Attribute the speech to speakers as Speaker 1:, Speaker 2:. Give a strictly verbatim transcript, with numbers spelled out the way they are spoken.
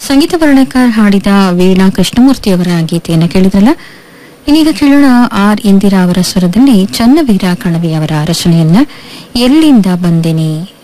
Speaker 1: ಸಂಗೀತ ವರ್ಣಕಾರ್ ಹಾಡಿದ ವೀಣಾ ಕೃಷ್ಣಮೂರ್ತಿಯವರ ಗೀತೆಯನ್ನು ಕೇಳಿದ್ರಲ್ಲ. ಇನ್ನೀಗ ಕೇಳೋಣ ಆರ್ ಇಂದಿರಾ ಅವರ ಸ್ವರದಲ್ಲಿ ಚನ್ನವೀರ ಕಣವಿ ಅವರ ರಚನೆಯನ್ನ ಎಲ್ಲಿಂದ ಬಂದೆನಿ.